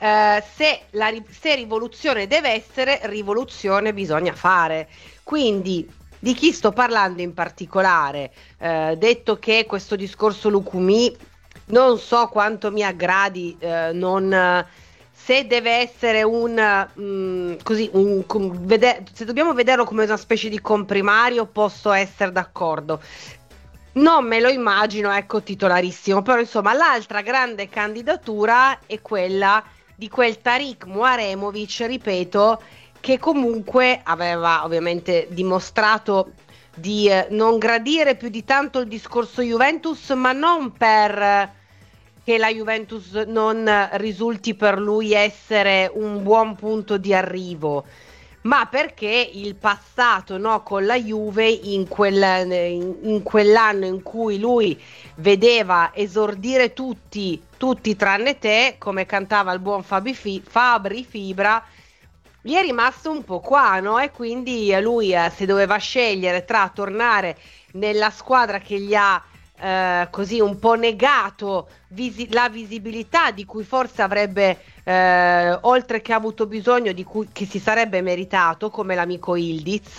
se rivoluzione deve essere, rivoluzione bisogna fare. Quindi di chi sto parlando in particolare? Detto che questo discorso Lucumi non so quanto mi aggradi, se deve essere se dobbiamo vederlo come una specie di comprimario, posso essere d'accordo. Non me lo immagino, ecco, titolarissimo, però insomma l'altra grande candidatura è quella di quel Tariq Muaremovic, ripeto, che comunque aveva ovviamente dimostrato di non gradire più di tanto il discorso Juventus, ma non per che la Juventus non risulti per lui essere un buon punto di arrivo, ma perché il passato, no, con la Juve in quell'anno in cui lui vedeva esordire tutti tranne te, come cantava il buon Fabri Fibra, gli è rimasto un po' qua, no? E quindi lui se doveva scegliere tra tornare nella squadra che gli ha così un po' negato la visibilità di cui forse avrebbe oltre che avuto bisogno, che si sarebbe meritato, come l'amico Ildiz,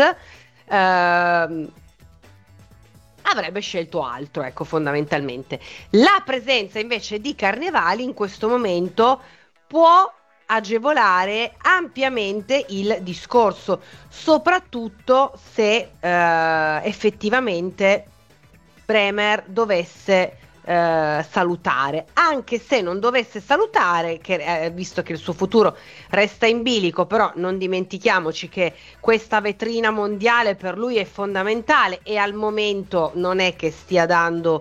avrebbe scelto altro, ecco, fondamentalmente. La presenza invece di Carnevali in questo momento può agevolare ampiamente il discorso, soprattutto se effettivamente Bremer dovesse salutare, anche se non dovesse salutare, visto che il suo futuro resta in bilico, però non dimentichiamoci che questa vetrina mondiale per lui è fondamentale e al momento non è che stia dando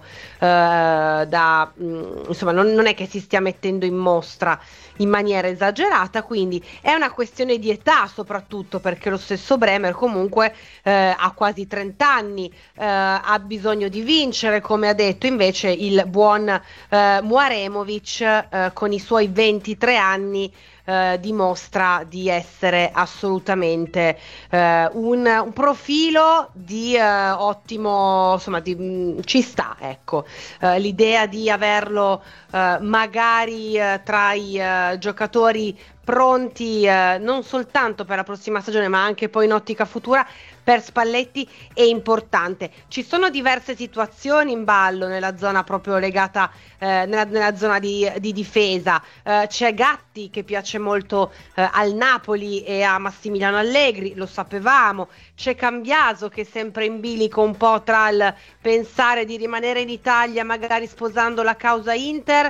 insomma non è che si stia mettendo in mostra in maniera esagerata, quindi è una questione di età, soprattutto perché lo stesso Bremer comunque ha quasi 30 anni, ha bisogno di vincere, come ha detto. Invece il buon Muaremovic con i suoi 23 anni dimostra di essere assolutamente un profilo di ottimo, insomma, ci sta, ecco, l'idea di averlo magari tra i giocatori pronti non soltanto per la prossima stagione ma anche poi in ottica futura per Spalletti è importante. Ci sono diverse situazioni in ballo nella zona proprio legata nella zona di difesa. C'è Gatti che piace molto al Napoli e a Massimiliano Allegri, lo sapevamo. C'è Cambiaso che è sempre in bilico un po' tra il pensare di rimanere in Italia magari sposando la causa Inter,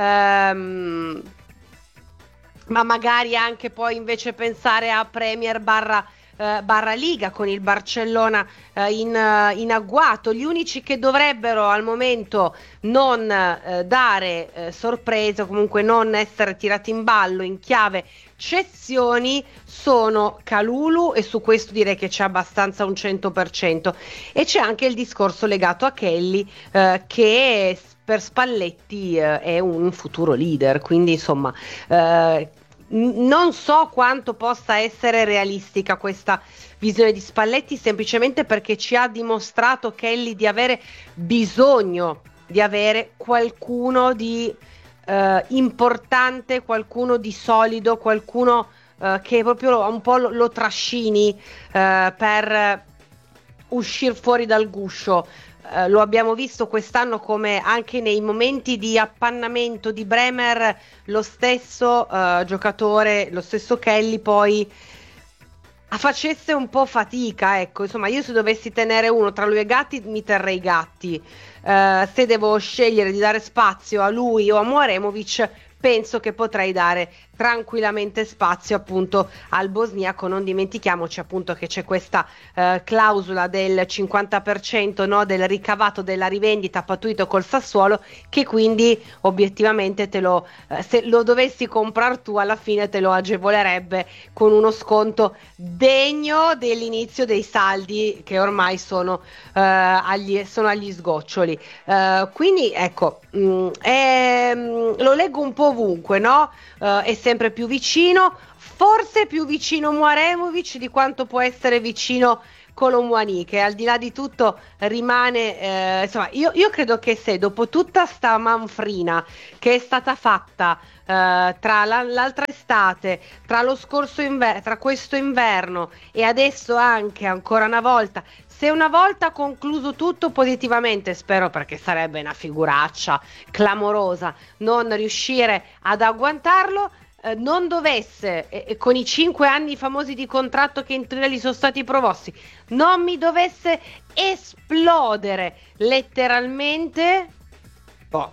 ma magari anche poi invece pensare a Premier barra Liga con il Barcellona in agguato. Gli unici che dovrebbero al momento non dare sorprese o comunque non essere tirati in ballo in chiave cessioni sono Kalulu, e su questo direi che c'è abbastanza un 100%, e c'è anche il discorso legato a Kelly che per Spalletti è un futuro leader, quindi insomma non so quanto possa essere realistica questa visione di Spalletti, semplicemente perché ci ha dimostrato Kelly di avere bisogno di avere qualcuno di importante, qualcuno di solido, qualcuno che proprio un po' lo trascini per uscire fuori dal guscio. Lo abbiamo visto quest'anno come anche nei momenti di appannamento di Bremer lo stesso giocatore, lo stesso Kelly poi facesse un po' fatica, ecco. Insomma, io se dovessi tenere uno tra lui e Gatti mi terrei Gatti, se devo scegliere di dare spazio a lui o a Muaremovic penso che potrei dare tranquillamente spazio appunto al bosniaco. Non dimentichiamoci appunto che c'è questa clausola del 50%, no, del ricavato della rivendita pattuito col Sassuolo, che quindi obiettivamente se lo dovessi comprare tu alla fine te lo agevolerebbe con uno sconto degno dell'inizio dei saldi che ormai sono agli sgoccioli, quindi ecco, lo leggo un po' ovunque, no? È sempre più vicino, forse più vicino Muaremovic di quanto può essere vicino Colomouani, che al di là di tutto rimane insomma, io credo che se dopo tutta sta manfrina che è stata fatta tra l'altra quest'estate, tra questo inverno e adesso anche ancora una volta, se una volta concluso tutto positivamente, spero perché sarebbe una figuraccia clamorosa non riuscire ad agguantarlo, non dovesse, e con i 5 anni famosi di contratto che in teoria gli sono stati proposti, non mi dovesse esplodere letteralmente, boh,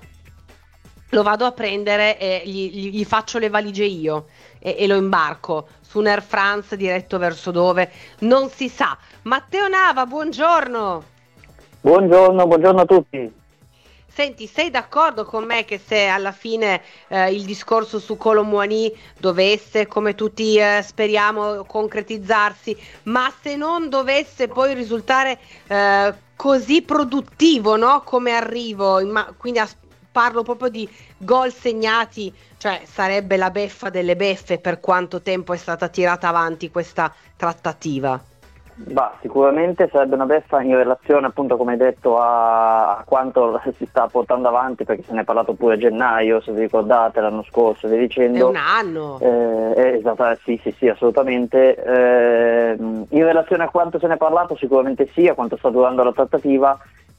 lo vado a prendere e gli faccio le valigie io e lo imbarco su un Air France diretto verso dove non si sa. Matteo Nava, buongiorno. Buongiorno a tutti. Senti, sei d'accordo con me che se alla fine il discorso su Kolo Muani dovesse, come tutti speriamo, concretizzarsi, ma se non dovesse poi risultare così produttivo, no? Come arrivo, quindi parlo proprio di gol segnati, cioè sarebbe la beffa delle beffe per quanto tempo è stata tirata avanti questa trattativa. Bah, sicuramente sarebbe una beffa in relazione, appunto, come hai detto, a quanto si sta portando avanti, perché se ne è parlato pure a gennaio, se vi ricordate, l'anno scorso, vi dicendo. È un anno. Esatto, sì, assolutamente. In relazione a quanto se ne è parlato, sicuramente sì, a quanto sta durando la trattativa.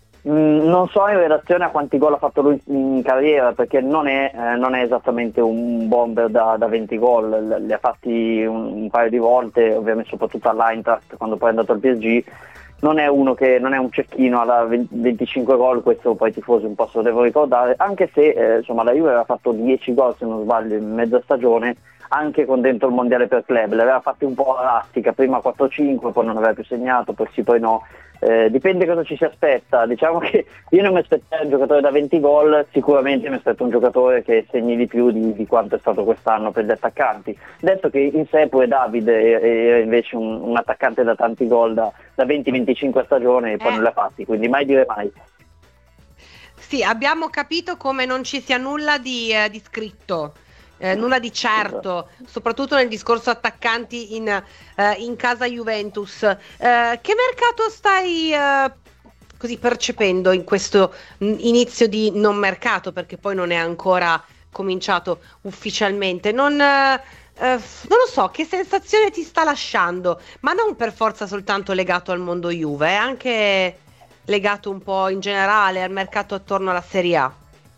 Non so in relazione a quanti gol ha fatto lui in carriera, perché non è esattamente un bomber da 20 gol, li ha fatti un paio di volte, ovviamente soprattutto all'Eintracht quando poi è andato al PSG. Non è un cecchino alla 25 gol, questo poi i tifosi un po' se lo devo ricordare, anche se insomma la Juve aveva fatto 10 gol se non sbaglio in mezza stagione, anche con dentro il mondiale per club, le aveva fatti un po' a rastica, prima 4-5, poi non aveva più segnato, poi sì, poi no. Dipende cosa ci si aspetta. Diciamo che io non mi aspetterei un giocatore da 20 gol, sicuramente mi aspetto un giocatore che segni di più di quanto è stato quest'anno per gli attaccanti. Detto che in sé pure Davide è invece un attaccante da tanti gol da 20-25 a stagione e poi non li ha fatti, quindi mai dire mai. Sì, abbiamo capito come non ci sia nulla di scritto. Nulla di certo, soprattutto nel discorso attaccanti in casa Juventus. Che mercato stai così percependo in questo inizio di non mercato, perché poi non è ancora cominciato ufficialmente? Non lo so, che sensazione ti sta lasciando, ma non per forza soltanto legato al mondo Juve, è anche legato un po' in generale al mercato attorno alla Serie A.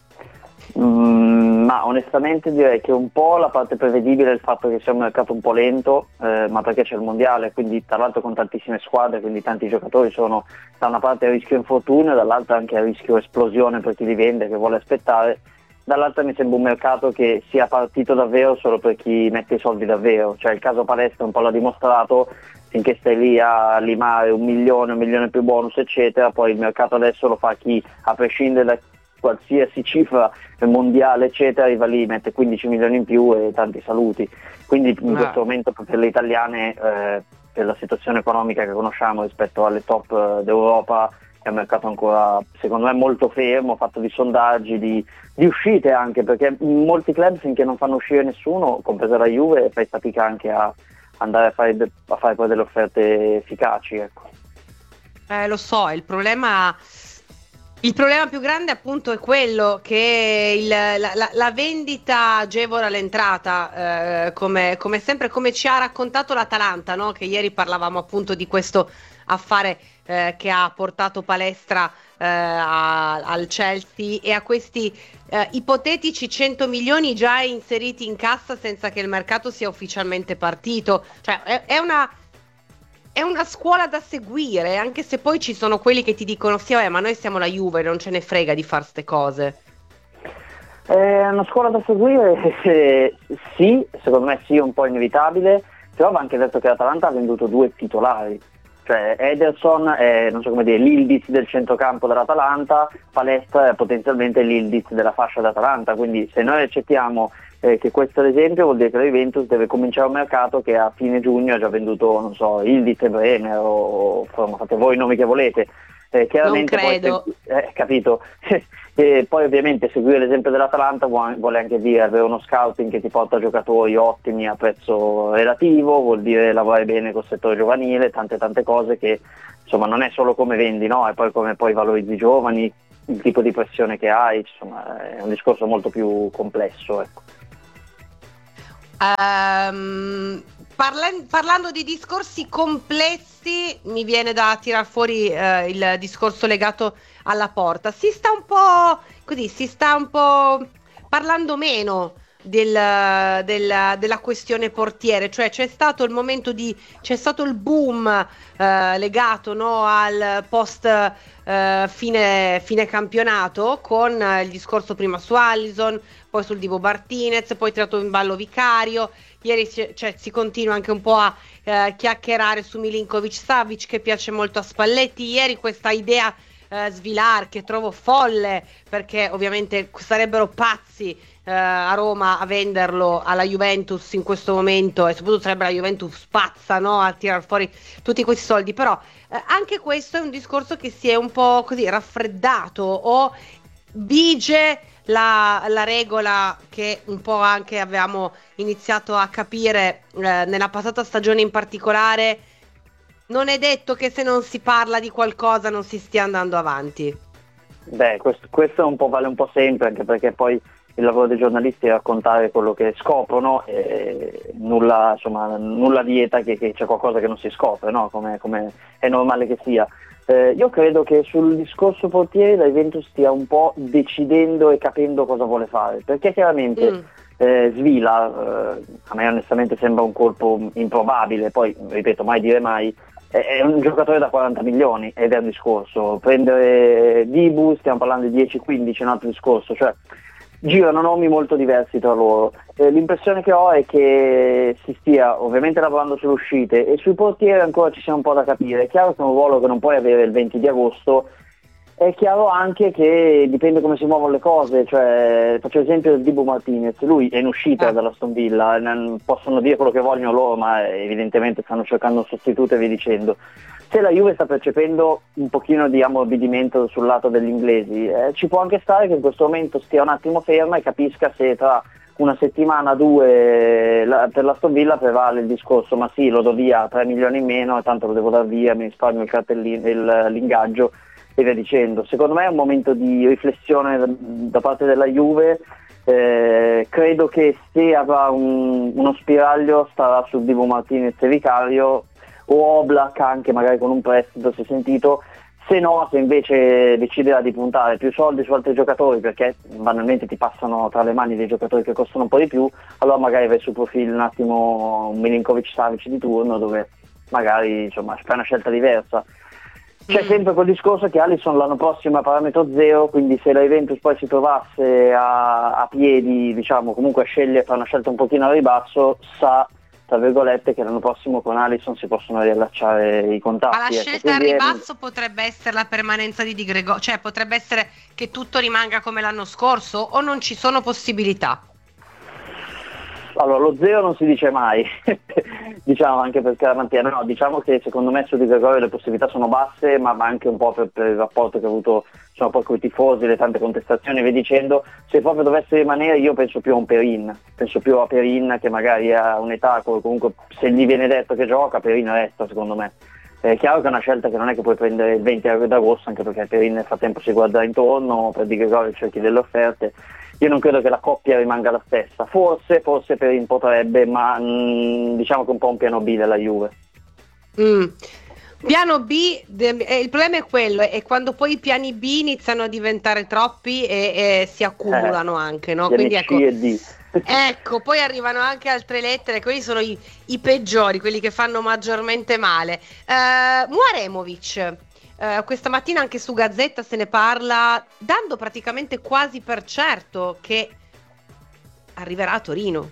Ma onestamente direi che un po' la parte prevedibile è il fatto che sia un mercato un po' lento, ma perché c'è il mondiale, quindi tra l'altro con tantissime squadre, quindi tanti giocatori sono da una parte a rischio infortunio, dall'altra anche a rischio esplosione per chi li vende, che vuole aspettare, dall'altra mi sembra un mercato che sia partito davvero solo per chi mette i soldi davvero, cioè il caso Palestra un po' l'ha dimostrato, finché stai lì a limare 1 milione più bonus eccetera, poi il mercato adesso lo fa chi, a prescindere da qualsiasi cifra mondiale eccetera, arriva lì, mette 15 milioni in più e tanti saluti, quindi in questo momento per le italiane, per la situazione economica che conosciamo rispetto alle top d'Europa, è un mercato ancora secondo me molto fermo, fatto di sondaggi, di uscite anche, perché molti club finché non fanno uscire nessuno, compresa la Juve, fai fatica anche a andare a fare poi delle offerte efficaci, ecco. Lo so, il problema più grande appunto è quello che la vendita agevola l'entrata, come sempre, come ci ha raccontato l'Atalanta, no? Che ieri parlavamo appunto di questo affare che ha portato Palestra al Chelsea e a questi ipotetici 100 milioni già inseriti in cassa senza che il mercato sia ufficialmente partito. Cioè è una scuola da seguire, anche se poi ci sono quelli che ti dicono sì, vabbè, ma noi siamo la Juve, non ce ne frega di far ste cose. È una scuola da seguire, sì, secondo me sì, un po' inevitabile, però va anche detto che l'Atalanta ha venduto 2 titolari, cioè Ederson è, non so come dire, l'Ildiz del centrocampo dell'Atalanta, Palestra è potenzialmente l'Ildiz della fascia dell'Atalanta, quindi se noi accettiamo che questo è l'esempio, vuol dire che la Juventus deve cominciare un mercato che a fine giugno ha già venduto, non so, Ildiz e Bremer o fate voi i nomi che volete. Chiaramente non credo. Poi, capito? E poi ovviamente seguire l'esempio dell'Atalanta vuole anche dire avere uno scouting che ti porta giocatori ottimi a prezzo relativo, vuol dire lavorare bene col settore giovanile, tante cose che insomma non è solo come vendi, no? E poi come poi valorizzi i giovani, il tipo di pressione che hai, insomma è un discorso molto più complesso, ecco. Parlando di discorsi complessi, mi viene da tirar fuori il discorso legato alla porta. Si sta un po' parlando meno della questione portiere, cioè c'è stato il boom legato, no, al post fine campionato, con il discorso prima su Allison, poi sul Divo Martinez, poi tirato in ballo Vicario. Ieri si continua anche un po' a chiacchierare su Milinkovic-Savic, che piace molto a Spalletti. Ieri questa idea Svilar, che trovo folle, perché ovviamente sarebbero pazzi a Roma a venderlo alla Juventus in questo momento, e soprattutto sarebbe la Juventus pazza, no, a tirar fuori tutti questi soldi. Però anche questo è un discorso che si è un po' così raffreddato, o vige la regola che un po' anche avevamo iniziato a capire nella passata stagione in particolare: non è detto che se non si parla di qualcosa non si stia andando avanti. Beh, questo vale un po' sempre, anche perché poi il lavoro dei giornalisti è raccontare quello che scoprono, e nulla vieta che c'è qualcosa che non si scopre, no? Come è normale che sia. Io credo che sul discorso portiere la Juventus stia un po' decidendo e capendo cosa vuole fare, perché chiaramente Svila, a me onestamente sembra un colpo improbabile, poi ripeto, mai dire mai. È un giocatore da 40 milioni ed è un discorso. Prendere Dibu, stiamo parlando di 10-15, è un altro discorso, cioè girano nomi molto diversi tra loro. L'impressione che ho è che si stia ovviamente lavorando sulle uscite, e sui portieri ancora ci sia un po' da capire. È chiaro che è un ruolo che non puoi avere il 20 di agosto, è chiaro anche che dipende come si muovono le cose, cioè faccio l'esempio del Dibu Martinez, lui è in uscita dall'Aston Villa, possono dire quello che vogliono loro, ma evidentemente stanno cercando un sostituto e via dicendo. Se la Juve sta percependo un pochino di ammorbidimento sul lato degli inglesi, ci può anche stare che in questo momento stia un attimo ferma e capisca se tra una settimana, due, per l'Aston Villa prevale il discorso: ma sì, lo do via 3 milioni in meno e tanto lo devo dar via, mi risparmio il cartellino, l'ingaggio e via dicendo. Secondo me è un momento di riflessione da parte della Juve. Credo che se avrà uno spiraglio starà su Dibu Martinez e Vicario, o Oblak anche magari con un prestito, si è sentito. Se no, se invece deciderà di puntare più soldi su altri giocatori, perché banalmente ti passano tra le mani dei giocatori che costano un po' di più, allora magari vai sul profilo un attimo un Milinkovic-Savic di turno, dove magari fai una scelta diversa. C'è sempre quel discorso che Alisson l'anno prossimo è a parametro zero, quindi se la Juventus poi si trovasse a piedi, comunque sceglie, fa una scelta un pochino a ribasso, sa, tra virgolette, che l'anno prossimo con Alisson si possono riallacciare i contatti. Ma la scelta a ribasso potrebbe essere la permanenza di Gregor, cioè potrebbe essere che tutto rimanga come l'anno scorso, o non ci sono possibilità? Allora, lo zero non si dice mai, anche per Scaramantiano, no, diciamo che secondo me su Di Gregorio le possibilità sono basse, ma anche un po' per il rapporto che ha avuto poi con i tifosi, le tante contestazioni e via dicendo. Se proprio dovesse rimanere, io penso più a un Perin, che magari ha un'età, comunque se gli viene detto che gioca, Perin resta, secondo me. È chiaro che è una scelta che non è che puoi prendere il 20 d'agosto, anche perché Perin nel frattempo si guarda intorno, per Di Gregorio cerchi delle offerte. Io non credo che la coppia rimanga la stessa, forse Perin potrebbe, ma diciamo che è un po' un piano B della Juve. Piano B, il problema è quello, è quando poi i piani B iniziano a diventare troppi e si accumulano anche, no? Quindi C e D. Ecco, poi arrivano anche altre lettere, quelli sono i peggiori, quelli che fanno maggiormente male. Mouaremovic, questa mattina anche su Gazzetta se ne parla, dando praticamente quasi per certo che arriverà a Torino.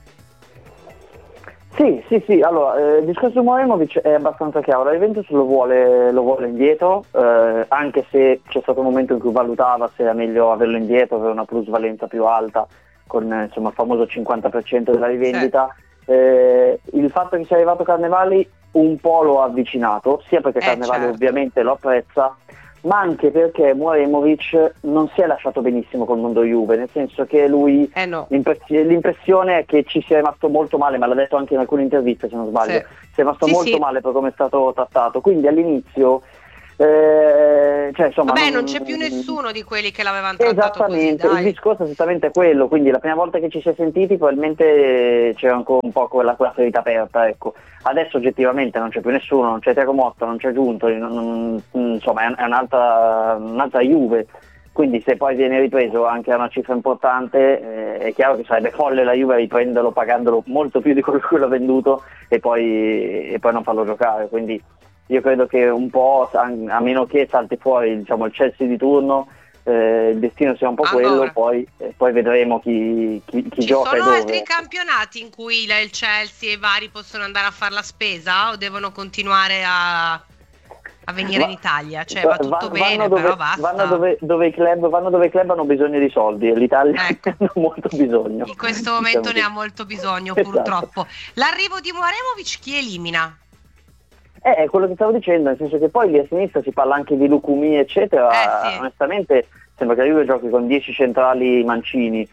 Sì, allora il discorso di Mouaremovic è abbastanza chiaro. La Juventus lo vuole indietro, anche se c'è stato un momento in cui valutava se era meglio averlo indietro, avere una plusvalenza più alta, con il famoso 50% della rivendita. Il fatto che sia arrivato Carnevali un po' lo ha avvicinato, sia perché Carnevali ovviamente lo apprezza, ma anche perché Mouaremovic non si è lasciato benissimo col mondo Juve, nel senso che lui l'impressione è che ci sia rimasto molto male, ma l'ha detto anche in alcune interviste se non sbaglio, si è rimasto molto male per come è stato trattato, quindi all'inizio Cioè, insomma, Vabbè, non c'è più nessuno di quelli che l'avevano trattato così, esattamente, il dai. discorso è esattamente quello, quindi la prima volta che ci si è sentiti probabilmente c'era ancora un po' quella ferita aperta, ecco. Adesso oggettivamente non c'è più nessuno, non c'è Thiago Motta, non c'è Giunto, insomma è un'altra Juve, quindi se poi viene ripreso anche a una cifra importante, è chiaro che sarebbe folle la Juve riprenderlo pagandolo molto più di quello che l'ha venduto e poi non farlo giocare, quindi io credo che un po', a meno che salti fuori, diciamo, il Chelsea di turno, il destino sia un po' quello, poi vedremo chi gioca e Ci sono dove. altri campionati in cui il Chelsea e i vari possono andare a fare la spesa o devono continuare a venire in Italia? Cioè va tutto bene, però basta. Vanno dove i club hanno bisogno di soldi e l'Italia Ecco. ne ha molto bisogno. In questo momento ne ha molto bisogno, purtroppo. L'arrivo di Mouremovic chi elimina? È quello che stavo dicendo, nel senso che poi lì a sinistra si parla anche di Lucumi eccetera, Sì. Onestamente sembra che la Juve giochi con 10 centrali mancini,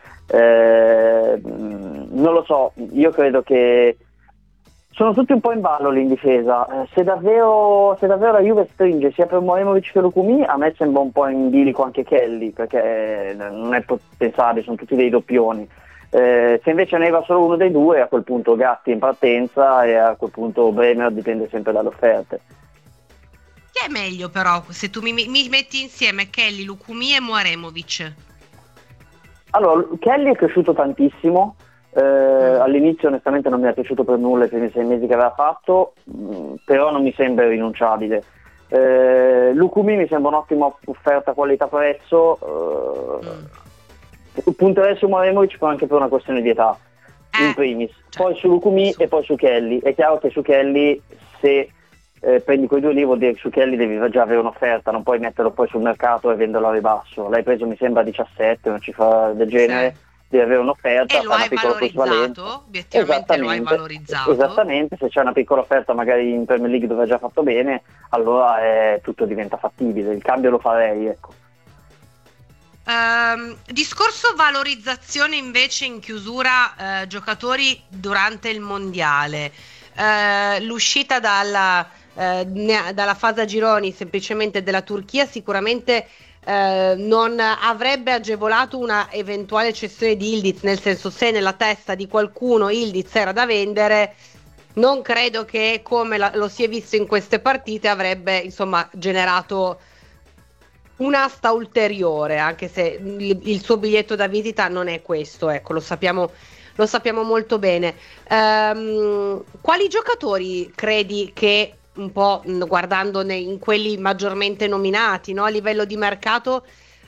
non lo so, io credo che sono tutti un po' in ballo lì in difesa, se davvero la Juve stringe sia per Mouremovic che Lucumi, a me sembra un po' in bilico anche Kelly, perché non è pensabile, sono tutti dei doppioni. Se invece ne va solo uno dei due, a quel punto Gatti in partenza e a quel punto Bremer, dipende sempre dalle offerte. Chi è meglio però se tu mi metti insieme Kelly, Lucumi e Mouremovic? Allora, Kelly è cresciuto tantissimo, all'inizio onestamente non mi è piaciuto per nulla i primi 6 mesi che aveva fatto, però non mi sembra irrinunciabile. Lucumi mi sembra un'ottima offerta qualità-prezzo, punterei su Mouremovic anche per una questione di età, in primis, poi su Lucumi e poi su Kelly. È chiaro che su Kelly, se prendi quei due lì, vuol dire che su Kelly devi già avere un'offerta, non puoi metterlo poi sul mercato e venderlo a ribasso. L'hai preso mi sembra 17, una cifra del genere, devi avere un'offerta, e lo hai valorizzato, obiettivamente lo hai valorizzato. Esattamente, se c'è una piccola offerta magari in Premier League dove ha già fatto bene, allora tutto diventa fattibile, il cambio lo farei, ecco. Discorso valorizzazione invece in chiusura, giocatori durante il mondiale, l'uscita dalla fase a gironi semplicemente della Turchia sicuramente non avrebbe agevolato una eventuale cessione di Yildiz, nel senso, se nella testa di qualcuno Yildiz era da vendere, non credo che come lo si è visto in queste partite avrebbe insomma generato un'asta ulteriore, anche se il suo biglietto da visita non è questo, ecco, lo sappiamo molto bene. Quali giocatori credi che, un po' guardando in quelli maggiormente nominati, no, a livello di mercato,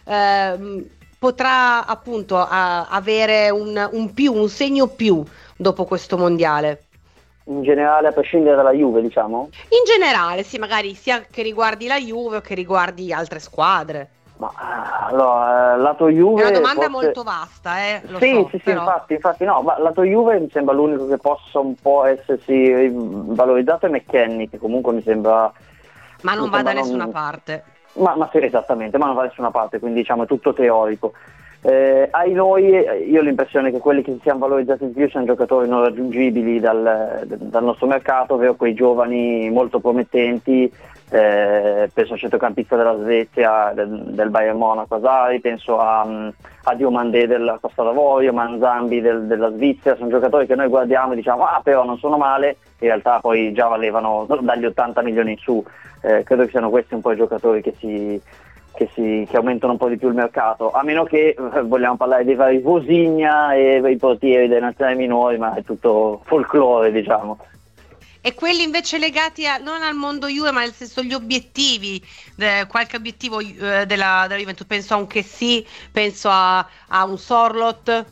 potrà appunto avere un segno più dopo questo mondiale? In generale, a prescindere dalla Juve, diciamo? In generale, sì, magari sia che riguardi la Juve o che riguardi altre squadre. Ma allora, lato Juve... È una domanda forse... molto vasta, lo sì, so, sì, però... infatti no, ma lato Juve mi sembra l'unico che possa un po' essersi valorizzato è McKennie, che comunque mi sembra... Ma non va da nessuna parte. Ma sì, esattamente, ma non va da nessuna parte, quindi diciamo è tutto teorico. Ai noi, io ho l'impressione che quelli che si siano valorizzati di più sono giocatori non raggiungibili dal nostro mercato, ovvero quei giovani molto promettenti, penso al centrocampista della Svezia, del Bayern Monaco, Asari, penso a Diomandé della Costa d'Avorio, Manzambi della Svizzera, sono giocatori che noi guardiamo e diciamo però non sono male, in realtà poi già valevano dagli 80 milioni in su. Credo che siano questi un po' i giocatori che aumentano un po' di più il mercato, a meno che vogliamo parlare dei vari Vosigna e i portieri dei nazionali minori, ma è tutto folklore, diciamo. E quelli invece legati non al mondo Juve, ma nel senso gli obiettivi, qualche obiettivo della Juventus, penso a un Chessy, penso a un Sorloth.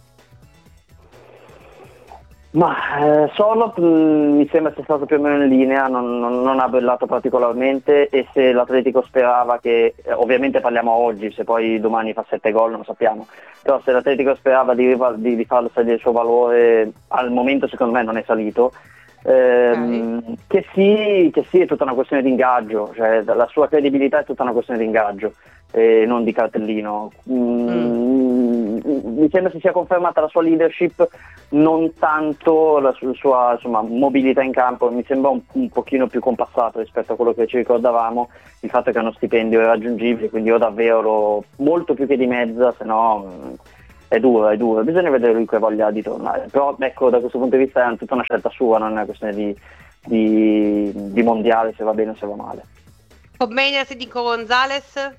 Ma Sorloth mi sembra sia stato più o meno in linea, non ha brillato particolarmente, e se l'Atletico sperava che, ovviamente parliamo oggi, se poi domani fa 7 gol non lo sappiamo, però se l'Atletico sperava di farlo salire il suo valore, al momento secondo me non è salito. Che sì è tutta una questione di ingaggio, cioè la sua credibilità è tutta una questione di ingaggio, non di cartellino. mi sembra si sia confermata la sua leadership, non tanto la sua insomma, mobilità in campo. Mi sembra un pochino più compassato rispetto a quello che ci ricordavamo, il fatto che è uno stipendio irraggiungibile, quindi io davvero molto più che di mezza, se no è duro, bisogna vedere lui che voglia di tornare, però ecco, da questo punto di vista è tutta una scelta sua, non è una questione di mondiale, se va bene o se va male. Comenias e Nico Gonzalez?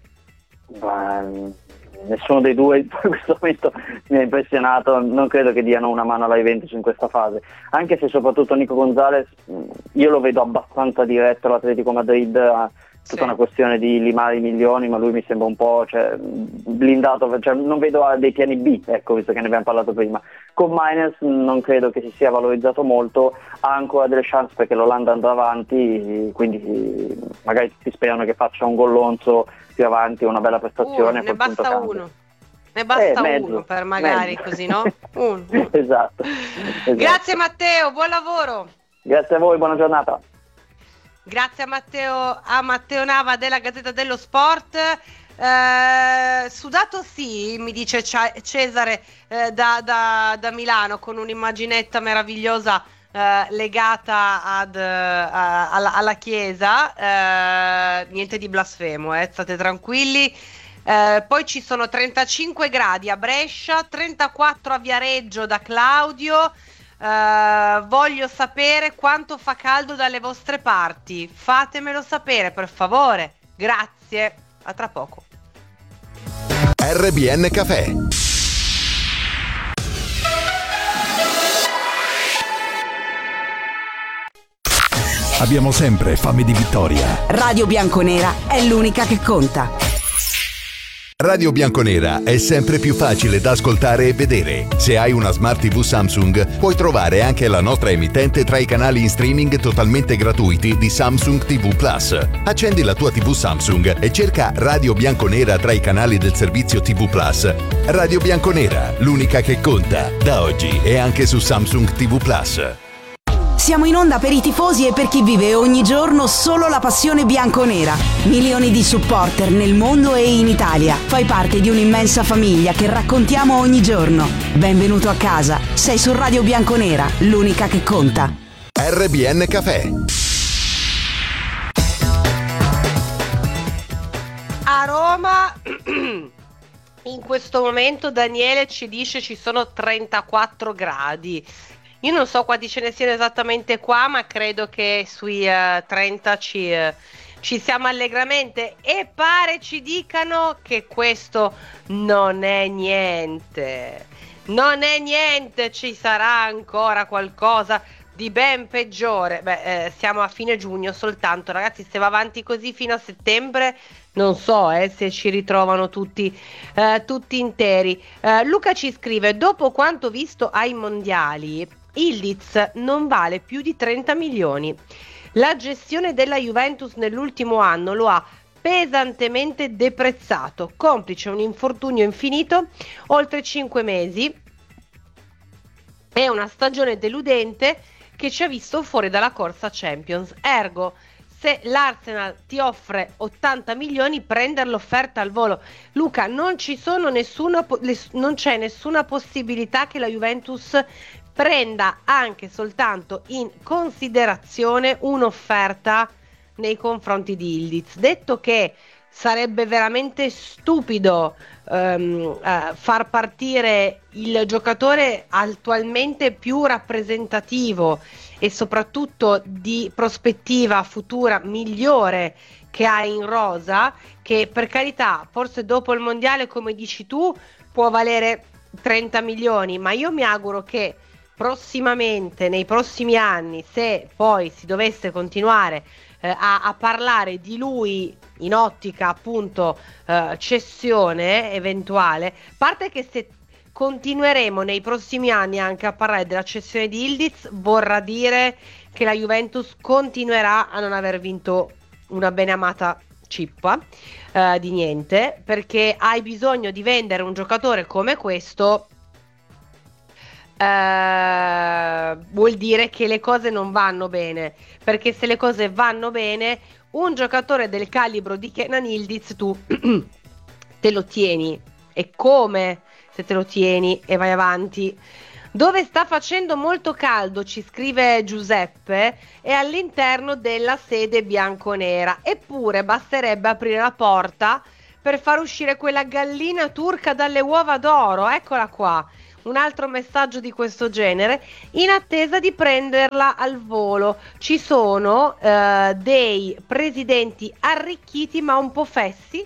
Nessuno dei due in questo momento mi ha impressionato, non credo che diano una mano alla Juventus in questa fase, anche se soprattutto Nico Gonzalez io lo vedo abbastanza diretto all'Atletico Madrid, tutta una questione di limare i milioni, ma lui mi sembra un po' blindato, non vedo dei piani B, ecco, visto che ne abbiamo parlato prima. Con Mainz non credo che si sia valorizzato molto, ha ancora delle chance perché l'Olanda andrà avanti, quindi magari tutti sperano che faccia un gollonzo più avanti, una bella prestazione. Ne basta uno. Ne basta uno per magari mezzo. Così, no? Uno. Esatto. Grazie Matteo, buon lavoro. Grazie a voi, buona giornata. Grazie a Matteo Nava della Gazzetta dello Sport. Sudato sì, mi dice Cesare da Milano, con un'immaginetta meravigliosa legata alla chiesa, niente di blasfemo, state tranquilli. Poi ci sono 35 gradi a Brescia, 34 a Viareggio da Claudio. Voglio sapere quanto fa caldo dalle vostre parti, fatemelo sapere per favore, grazie, a tra poco. RBN Cafè. Abbiamo sempre fame di vittoria. Radio Bianconera è l'unica che conta. Radio Bianconera è sempre più facile da ascoltare e vedere. Se hai una Smart TV Samsung, puoi trovare anche la nostra emittente tra i canali in streaming totalmente gratuiti di Samsung TV Plus. Accendi la tua TV Samsung e cerca Radio Bianconera tra i canali del servizio TV Plus. Radio Bianconera, l'unica che conta, da oggi e anche su Samsung TV Plus. Siamo in onda per i tifosi e per chi vive ogni giorno solo la passione bianconera. Milioni di supporter nel mondo e in Italia. Fai parte di un'immensa famiglia che raccontiamo ogni giorno. Benvenuto a casa. Sei su Radio Bianconera, l'unica che conta. RBN Cafè. A Roma in questo momento Daniele ci dice ci sono 34 gradi. Io non so quanti ce ne siano esattamente qua, ma credo che sui 30 ci siamo allegramente, e pare ci dicano che questo non è niente. Non è niente, ci sarà ancora qualcosa di ben peggiore. Siamo a fine giugno soltanto, ragazzi, se va avanti così fino a settembre non so se ci ritrovano tutti interi. Luca ci scrive: dopo quanto visto ai mondiali, Ildiz non vale più di 30 milioni. La gestione della Juventus nell'ultimo anno lo ha pesantemente deprezzato, complice un infortunio infinito, oltre 5 mesi, e una stagione deludente che ci ha visto fuori dalla corsa Champions. Ergo, se l'Arsenal ti offre 80 milioni, prendere l'offerta al volo. Luca, non c'è nessuna possibilità che la Juventus prenda anche soltanto in considerazione un'offerta nei confronti di Ildiz. Detto che sarebbe veramente stupido far partire il giocatore attualmente più rappresentativo e soprattutto di prospettiva futura migliore che ha in rosa, che per carità forse dopo il mondiale, come dici tu, può valere 30 milioni, ma io mi auguro che prossimamente, nei prossimi anni, se poi si dovesse continuare a parlare di lui in ottica appunto cessione eventuale, parte che se continueremo nei prossimi anni anche a parlare della cessione di Ildiz, vorrà dire che la Juventus continuerà a non aver vinto una beneamata cippa di niente, perché hai bisogno di vendere un giocatore come questo. Vuol dire che le cose non vanno bene, perché se le cose vanno bene, un giocatore del calibro di Kenan Ildiz tu te lo tieni, e come? se te lo tieni e vai avanti. Dove sta facendo molto caldo, ci scrive Giuseppe, è all'interno della sede bianconera. Eppure basterebbe aprire la porta per far uscire quella gallina turca dalle uova d'oro. Eccola qua. Un altro messaggio di questo genere, in attesa di prenderla al volo. Ci sono dei presidenti arricchiti ma un po' fessi,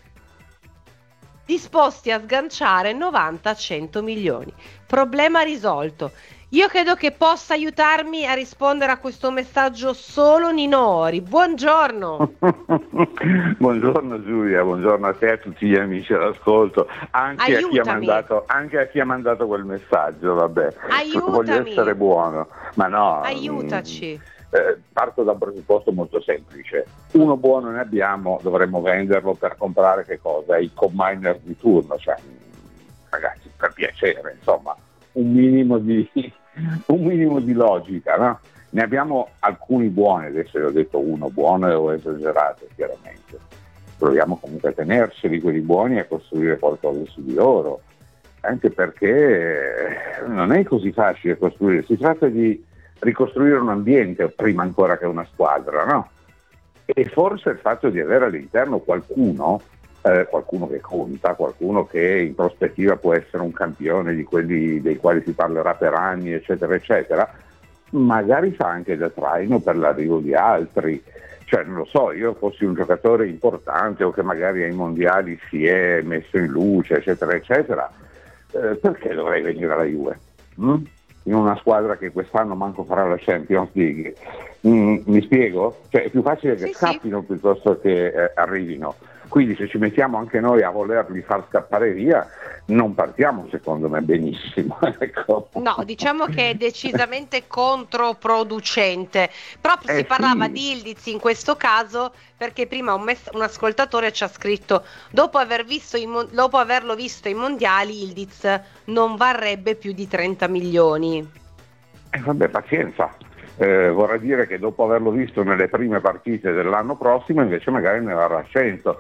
disposti a sganciare 90-100 milioni. Problema risolto. Io credo che possa aiutarmi a rispondere a questo messaggio solo Ninori. Buongiorno. Buongiorno Giulia, buongiorno a te e a tutti gli amici all'ascolto, anche a chi ha mandato quel messaggio, vabbè. Aiutami. Voglio essere buono, ma no. Aiutaci. Parto da un presupposto molto semplice. Uno buono ne abbiamo, dovremmo venderlo per comprare che cosa? I combiner di turno, cioè, ragazzi, per piacere, insomma, un minimo di logica, no? Ne abbiamo alcuni buoni, adesso io ho detto uno buono e ho esagerato chiaramente. Proviamo comunque a tenerseli quelli buoni e a costruire qualcosa su di loro, anche perché non è così facile costruire, si tratta di ricostruire un ambiente prima ancora che una squadra, no? E forse il fatto di avere all'interno qualcuno che conta, qualcuno che in prospettiva può essere un campione di quelli dei quali si parlerà per anni, eccetera, eccetera, magari fa anche da traino per l'arrivo di altri. Cioè, non lo so, io fossi un giocatore importante o che magari ai mondiali si è messo in luce, eccetera, eccetera, perché dovrei venire alla Juve? In una squadra che quest'anno manco farà la Champions League. Mi spiego? Cioè, è più facile che scappino piuttosto che arrivino. Quindi se ci mettiamo anche noi a volerli far scappare via, non partiamo secondo me benissimo. Ecco. No, diciamo che è decisamente controproducente. Proprio si parlava di Yildiz in questo caso, perché prima un ascoltatore ci ha scritto: dopo averlo visto ai mondiali, Yildiz non varrebbe più di 30 milioni. Vabbè, pazienza. Vorrei dire che dopo averlo visto nelle prime partite dell'anno prossimo invece magari ne varrà 100.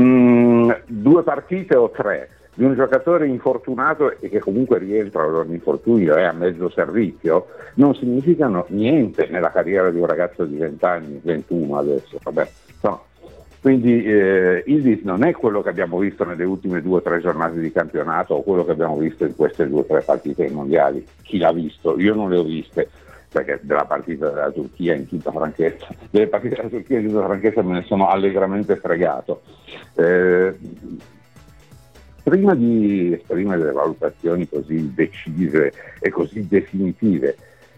2 partite o 3 di un giocatore infortunato e che comunque rientra da un infortunio a mezzo servizio non significano niente nella carriera di un ragazzo di 20 anni, 21 adesso, vabbè, no. Quindi Yildiz non è quello che abbiamo visto nelle ultime 2 o 3 giornate di campionato o quello che abbiamo visto in queste 2 o 3 partite mondiali. Chi l'ha visto? Io non le ho viste, perché della partita della Turchia in tutta franchezza, delle partite della Turchia in tutta franchezza me ne sono allegramente fregato. Prima di esprimere delle valutazioni così decise e così definitive,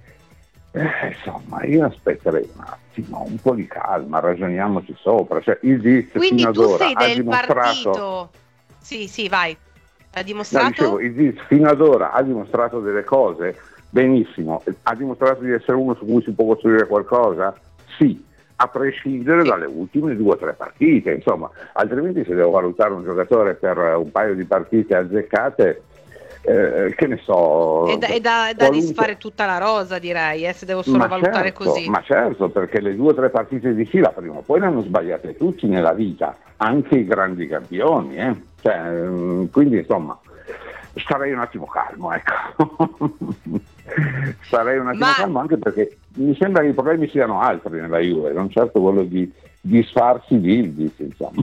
insomma, io aspetterei un attimo, un po' di calma, ragioniamoci sopra. Cioè, Yildiz quindi fino tu ad ora sei ha del dimostrato... partito. Sì, vai. Ha dimostrato? No, dicevo, Yildiz fino ad ora ha dimostrato delle cose. Benissimo, ha dimostrato di essere uno su cui si può costruire qualcosa? Sì, a prescindere dalle ultime 2 o 3 partite, insomma, altrimenti se devo valutare un giocatore per un paio di partite azzeccate, che ne so... È da disfare tutta la rosa, direi, se devo solo valutare così. Ma certo, perché le 2 o 3 partite di fila prima o poi ne hanno sbagliate tutti nella vita, anche i grandi campioni, Cioè, quindi insomma... Starei un attimo calmo, ecco. Starei un attimo calmo, anche perché mi sembra che i problemi siano altri nella Juve, non certo quello di disfarsi di Yildiz, insomma.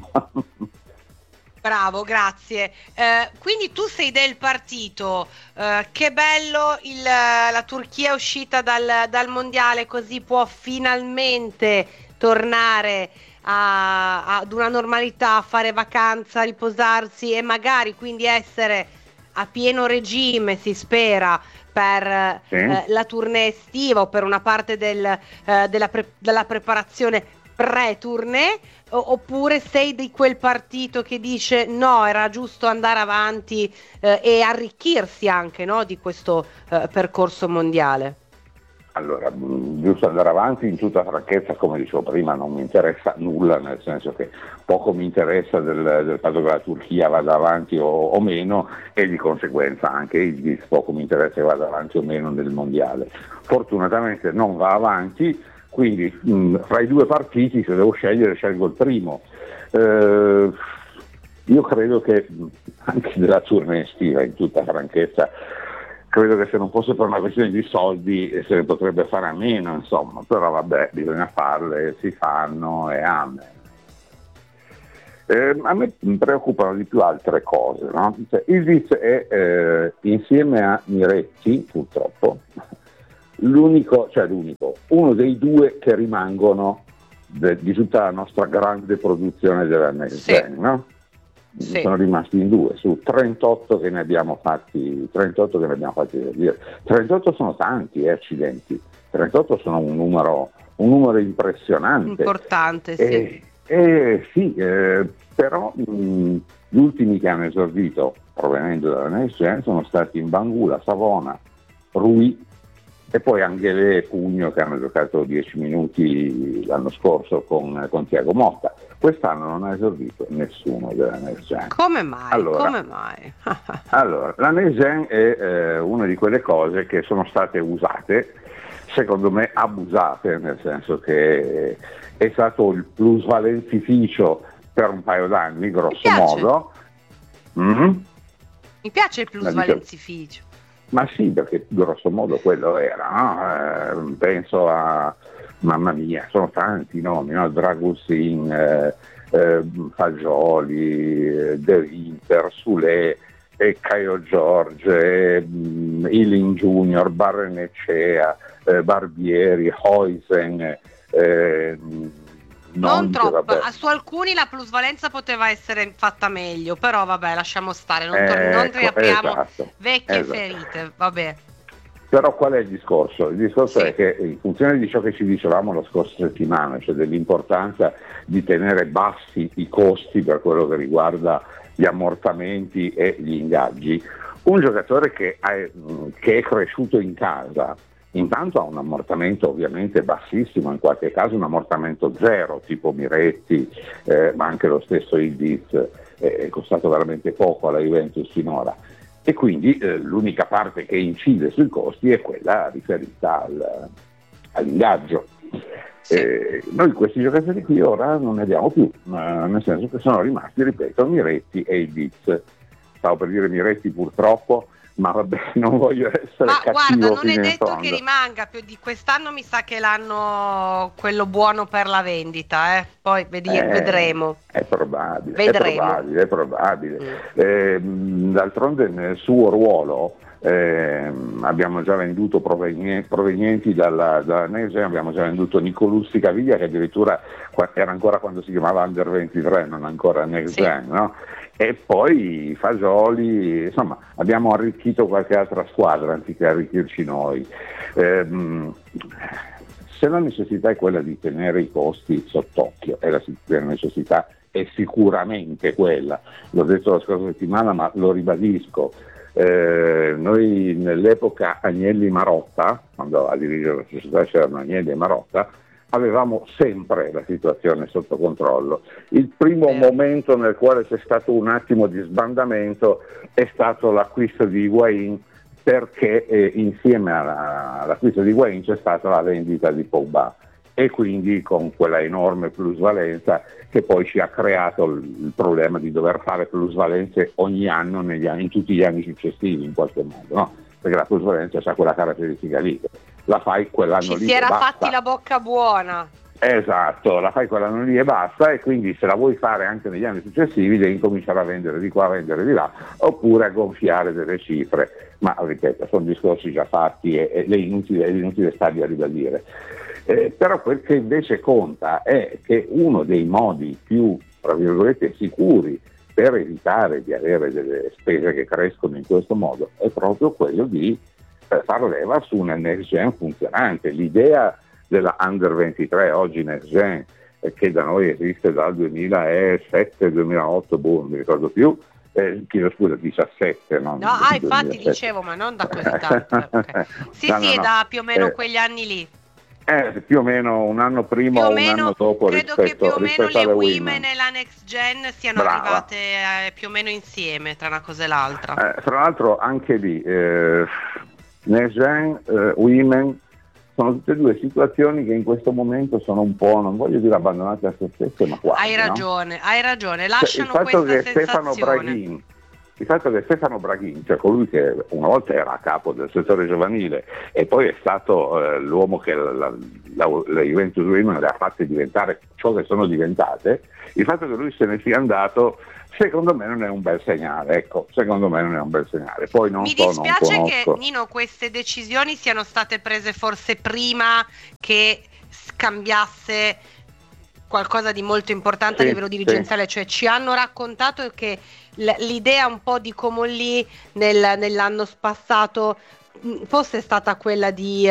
Bravo, grazie. Quindi tu sei del partito, che bello la Turchia è uscita dal mondiale, così può finalmente tornare ad una normalità, fare vacanza, riposarsi e magari quindi essere a pieno regime, si spera, per la tournée estiva o per una parte della preparazione pre-tournée, oppure sei di quel partito che dice no, era giusto andare avanti e arricchirsi anche, no, di questo percorso mondiale? Allora, giusto andare avanti in tutta franchezza, come dicevo prima, non mi interessa nulla, nel senso che poco mi interessa del fatto che la Turchia vada avanti o meno, e di conseguenza anche Yildiz poco mi interessa che vada avanti o meno nel mondiale. Fortunatamente non va avanti, quindi fra i 2 partiti, se devo scegliere, scelgo il primo. io credo che anche della tournée estiva, in tutta franchezza, credo che se non fosse per una questione di soldi se ne potrebbe fare a meno, insomma, però vabbè, bisogna farle, si fanno e amen. A me preoccupano di più altre cose, no? Cioè, il Diz è insieme a Miretti, purtroppo, uno dei due che rimangono di tutta la nostra grande produzione della Next Gen, no? Sì. Sono rimasti in due su 38 che ne abbiamo fatti dire. 38 sono tanti, accidenti. 38 sono un numero impressionante. Importante, sì. Sì, però gli ultimi che hanno esordito provenendo dalla Next Gen sono stati Bangula, Savona, Rui e poi Angelè e Pugno, che hanno giocato 10 minuti l'anno scorso con Thiago Motta. Quest'anno non ha esordito nessuno della Next Gen. Come mai? Allora, la Next Gen è una di quelle cose che sono state usate, secondo me abusate, nel senso che è stato il plusvalenzificio per un paio d'anni, grosso modo. Mi piace il plusvalenzificio. Ma sì, perché grosso modo quello era, no? Penso a, mamma mia, sono tanti nomi, no? Dragusin, Fagioli, De Winter, Sule, Caio Giorge, Ealing Junior, Barrenecea, Barbieri, Huijsen, non troppo, su alcuni la plusvalenza poteva essere fatta meglio, però vabbè, lasciamo stare, non riapriamo vecchie ferite, vabbè. Però qual è il discorso? Il discorso è che in funzione di ciò che ci dicevamo la scorsa settimana, cioè dell'importanza di tenere bassi i costi per quello che riguarda gli ammortamenti e gli ingaggi, un giocatore che è cresciuto in casa, intanto ha un ammortamento ovviamente bassissimo, in qualche caso un ammortamento zero, tipo Miretti, ma anche lo stesso Ildiz, è costato veramente poco alla Juventus finora. E quindi l'unica parte che incide sui costi è quella riferita all'ingaggio. Noi questi giocatori qui ora non ne abbiamo più, nel senso che sono rimasti, ripeto, Miretti e Ildiz. Stavo per dire Miretti purtroppo, ma vabbè, non voglio essere cattivo. Ma guarda, non è detto che rimanga, più di quest'anno mi sa che l'hanno quello buono per la vendita, poi vedremo. È probabile. D'altronde nel suo ruolo abbiamo già venduto provenienti dalla Next Gen, abbiamo già venduto Nicolussi Caviglia, che addirittura era ancora quando si chiamava Under 23, non ancora Next Gen, no? E poi Fagioli, insomma abbiamo arricchito qualche altra squadra anziché arricchirci noi. Se la necessità è quella di tenere i costi sott'occhio, e la necessità è sicuramente quella, l'ho detto la scorsa settimana ma lo ribadisco, noi nell'epoca Agnelli-Marotta, quando a dirigere la società c'erano Agnelli e Marotta, avevamo sempre la situazione sotto controllo. Il primo momento nel quale c'è stato un attimo di sbandamento è stato l'acquisto di Higuain, perché insieme all'acquisto di Higuain c'è stata la vendita di Pogba, e quindi con quella enorme plusvalenza che poi ci ha creato il problema di dover fare plusvalenze ogni anno in tutti gli anni successivi in qualche modo, no? Perché la plusvalenza ha quella caratteristica lì, la fai quell'anno lì ci si era basta. fatti la bocca buona. Esatto, la fai quell'anno lì e basta, e quindi se la vuoi fare anche negli anni successivi devi cominciare a vendere di qua, a vendere di là, oppure a gonfiare delle cifre, ma ripeto, sono discorsi già fatti e è inutile starli a ribadire. Però quel che invece conta è che uno dei modi più, tra virgolette, sicuri per evitare di avere delle spese che crescono in questo modo è proprio quello di far leva su una Next Gen funzionante. L'idea della Under 23, oggi Next Gen, che da noi esiste dal 2007-2008, non mi ricordo più, chiedo scusa, 17, no? Infatti 2007. Dicevo, ma non da così tanto. Okay. Sì, no, è da più o meno quegli anni lì. Più o meno un anno prima o un anno dopo, credo che più o meno le Women e la Next Gen siano arrivate più o meno insieme tra una cosa e l'altra. Tra l'altro anche lì Next Gen, Women sono tutte e due situazioni che in questo momento sono un po', non voglio dire abbandonate a se stesse, ma quasi. Hai ragione, lasciano il fatto questa che sensazione. Il fatto che Stefano Braghin, cioè colui che una volta era a capo del settore giovanile e poi è stato l'uomo che la Juventus Turin le ha fatte diventare ciò che sono diventate, il fatto che lui se ne sia andato secondo me non è un bel segnale, ecco, secondo me non è un bel segnale. Poi Mi dispiace che, Nino, queste decisioni siano state prese forse prima che scambiasse qualcosa di molto importante a livello dirigenziale, cioè ci hanno raccontato che l'idea un po' di Comolli nell'anno passato fosse stata quella di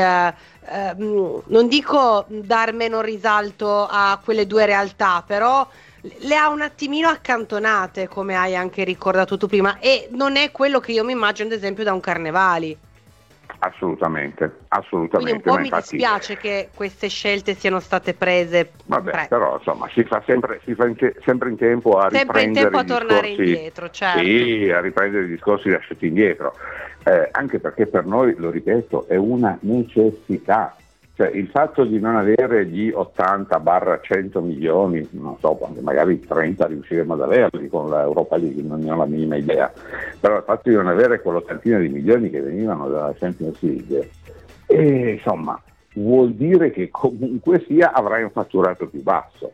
non dico dar meno risalto a quelle due realtà, però le ha un attimino accantonate, come hai anche ricordato tu prima, e non è quello che io mi immagino ad esempio da un Carnevali. Assolutamente. Quindi un po' mi dispiace che queste scelte siano state prese. Vabbè, però insomma si fa sempre in tempo a riprendere tornare indietro, certo. Sì, a riprendere i discorsi lasciati indietro, anche perché per noi, lo ripeto, è una necessità. Cioè il fatto di non avere gli 80-100 milioni, non so, magari 30 riusciremo ad averli con l'Europa League, non ne ho la minima idea, però il fatto di non avere quell'ottantina di milioni che venivano dalla Champions League, insomma, vuol dire che comunque sia avrai un fatturato più basso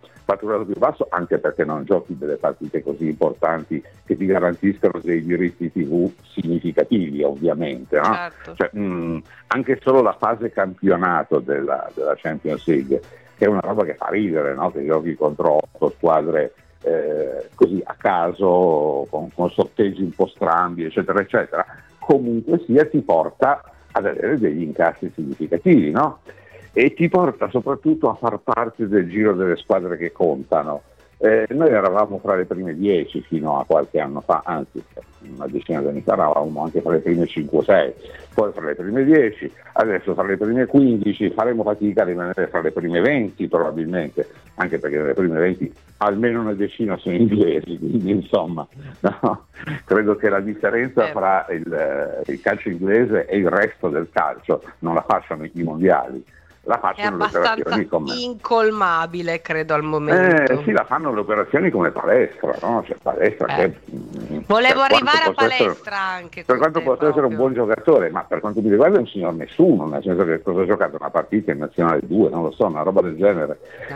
anche perché non giochi delle partite così importanti che ti garantiscono dei diritti TV significativi, ovviamente, no? Certo. Cioè, anche solo la fase campionato della Champions League, che è una roba che fa ridere, no? Che giochi contro 8 squadre così a caso, con sorteggi un po' strambi, eccetera, eccetera, comunque sia ti porta ad avere degli incassi significativi, no? E ti porta soprattutto a far parte del giro delle squadre che contano. Noi eravamo fra le prime 10 fino a qualche anno fa, anzi una decina di anni fa eravamo anche fra le prime 5 o 6, poi fra le prime 10, adesso fra le prime 15, faremo fatica a rimanere fra le prime 20 probabilmente, anche perché nelle prime 20 almeno una decina sono inglesi, quindi insomma no, credo che la differenza fra il calcio inglese e il resto del calcio non la facciano i mondiali. La facciano è abbastanza incolmabile, credo, al momento. Sì, la fanno le operazioni come Palestra, no? Cioè Palestra che, volevo arrivare a Palestra anche. Per quanto possa essere un buon giocatore, ma per quanto mi riguarda è un signor nessuno, nel senso che cosa ha giocato una partita in Nazionale 2, non lo so, una roba del genere.